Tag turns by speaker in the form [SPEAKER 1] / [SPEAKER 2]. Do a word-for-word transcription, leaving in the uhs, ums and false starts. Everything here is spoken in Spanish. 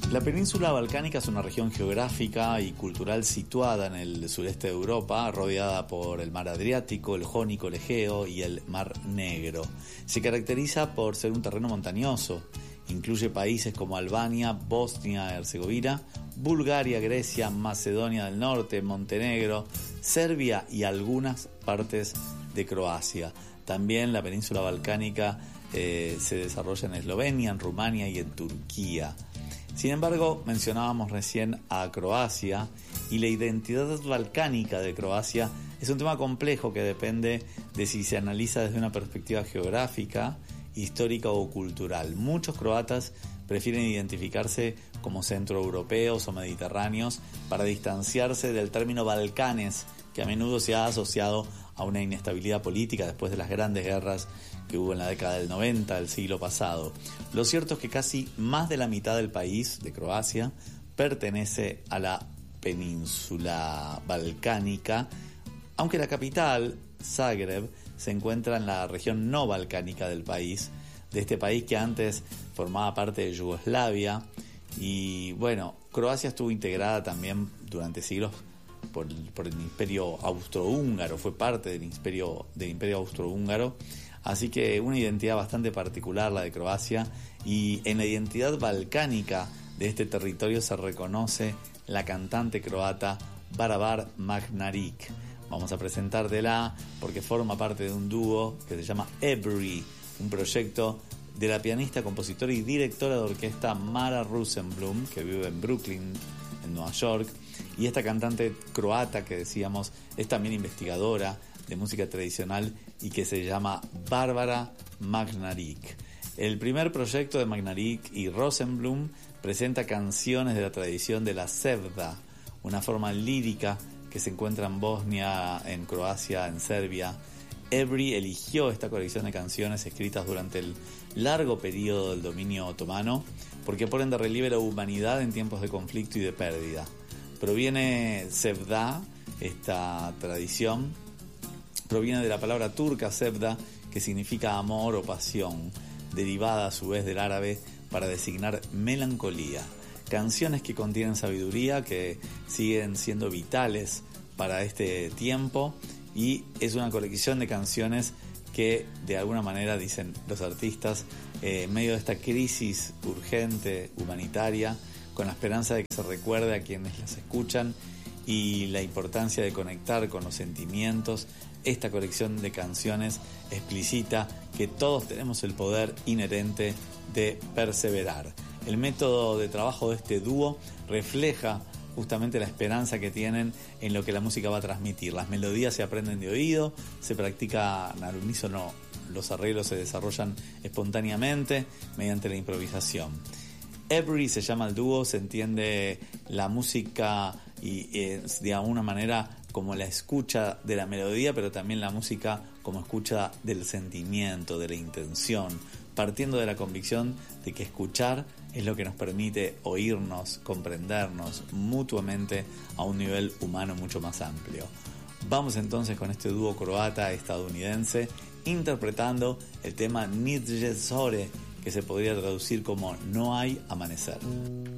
[SPEAKER 1] La península balcánica es una región geográfica y cultural situada en el sureste de Europa, rodeada por el mar Adriático, el Jónico, el Egeo y el Mar Negro. Se caracteriza por ser un terreno montañoso. Incluye países como Albania, Bosnia y Herzegovina, Bulgaria, Grecia, Macedonia del Norte, Montenegro, Serbia y algunas partes de Croacia. También la península balcánica eh, se desarrolla en Eslovenia, en Rumania y en Turquía. Sin embargo, mencionábamos recién a Croacia, y la identidad balcánica de Croacia es un tema complejo que depende de si se analiza desde una perspectiva geográfica, histórica o cultural. Muchos croatas prefieren identificarse como centroeuropeos o mediterráneos para distanciarse del término Balcanes, que a menudo se ha asociado a una inestabilidad política después de las grandes guerras que hubo en la década del noventa del siglo pasado. Lo cierto es que casi más de la mitad del país, de Croacia, pertenece a la península balcánica, aunque la capital, Zagreb, se encuentra en la región no balcánica del país, de este país que antes formaba parte de Yugoslavia. Y bueno, Croacia estuvo integrada también durante siglos por el, por el imperio austrohúngaro, fue parte del imperio, del imperio austrohúngaro. Así que una identidad bastante particular la de Croacia, y en la identidad balcánica de este territorio se reconoce la cantante croata Barabar Magnaric. Vamos a presentártela porque forma parte de un dúo que se llama Every, un proyecto de la pianista, compositora y directora de orquesta Mara Rosenblum, que vive en Brooklyn, en Nueva York, y esta cantante croata que decíamos es también investigadora de música tradicional y que se llama Bárbara Magnaric. El primer proyecto de Magnaric y Rosenblum presenta canciones de la tradición de la sevda, una forma lírica que se encuentra en Bosnia, en Croacia, en Serbia. Every eligió esta colección de canciones escritas durante el largo periodo del dominio otomano porque ponen de relieve la humanidad en tiempos de conflicto y de pérdida. Proviene sevda, esta tradición, proviene de la palabra turca sevda, que significa amor o pasión, derivada a su vez del árabe para designar melancolía. Canciones que contienen sabiduría, que siguen siendo vitales para este tiempo, y es una colección de canciones que de alguna manera, dicen los artistas, eh, en medio de esta crisis urgente humanitaria, con la esperanza de que se recuerde a quienes las escuchan y la importancia de conectar con los sentimientos, esta colección de canciones explicita que todos tenemos el poder inherente de perseverar. El método de trabajo de este dúo refleja justamente la esperanza que tienen en lo que la música va a transmitir. Las melodías se aprenden de oído, se practican al unísono, los arreglos se desarrollan espontáneamente mediante la improvisación. Every se llama el dúo, se entiende la música y eh, de alguna manera como la escucha de la melodía, pero también la música como escucha del sentimiento, de la intención, partiendo de la convicción de que escuchar es lo que nos permite oírnos, comprendernos mutuamente a un nivel humano mucho más amplio. Vamos entonces con este dúo croata-estadounidense interpretando el tema Nidje Zore, que se podría traducir como No hay amanecer.